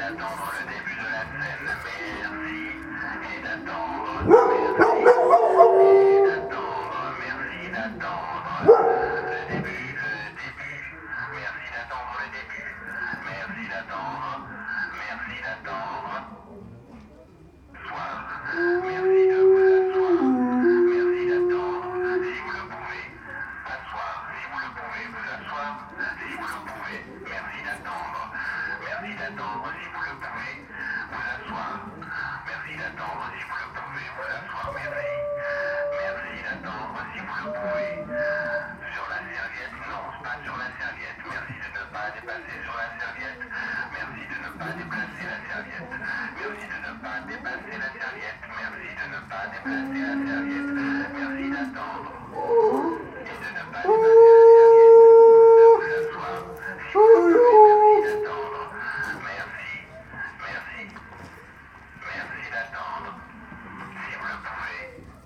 d'attendre le début de la scène. Merci. Et d'attendre. Merci. Et d'attendre. Merci d'attendre. Le début, le début. Merci d'attendre le début. Merci d'attendre. Merci d'attendre. Soir. Merci de vous asseoir. Merci d'attendre. Si vous le pouvez. Asseoir. Si vous le pouvez. Vous asseoir. Si vous le pouvez. Merci d'attendre. Merci d'attendre. Si vous le pouvez. Vous asseoir. Merci d'attendre. Si vous le pouvez. Vous asseoir. Merci. Merci d'attendre. Si vous le pouvez. Sur la serviette. Non, pas sur la serviette. Merci de ne pas dépasser sur la serviette. Merci de ne pas déplacer la serviette. Merci de ne pas dépasser la serviette. Merci de ne pas déplacer la serviette. Merci d'attendre. Et de ne pas dépasser la serviette. De vous asseoir. Si vous le pouvez, merci d'attendre. Merci. Merci. Merci d'attendre. Si vous le pouvez.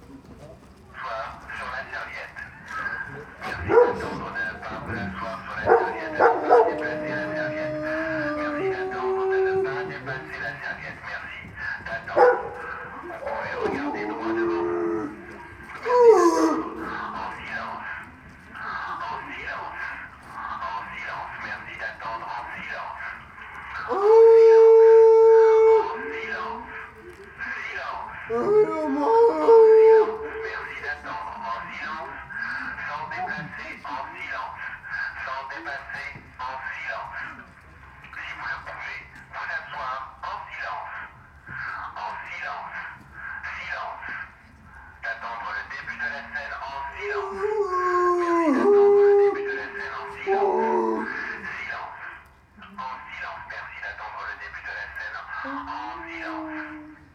Soit sur la serviette. Merci d'attendre de ne pas vous asseoir sur la serviette, de ne pas déplacer la serviette. Merci d'attendre de ne pas dépasser la serviette. Merci d'attendre. Vous pouvez regarder droit devant vous. Merci d'attendre. En silence. En silence. En silence. Merci d'attendre en silence. En silence. En silence. Silence. En silence. Merci d'attendre en silence. Sans dépasser en silence. Sans dépasser en silence. Si vous le pouvez, vous asseoir en silence. En silence. Silence. D'attendre le début de la scène en silence. Merci d'attendre le début de la scène en silence. Silence. En silence. Merci d'attendre le début de la scène en silence.